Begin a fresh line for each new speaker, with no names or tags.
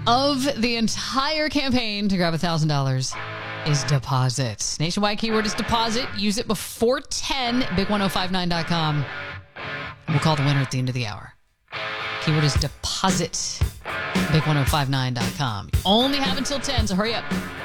of the entire campaign to grab $1,000 is deposit. Nationwide keyword is deposit. Use it before 10, big1059.com. We'll call the winner at the end of the hour. Keyword is deposit, big1059.com. You only have until 10, so hurry up.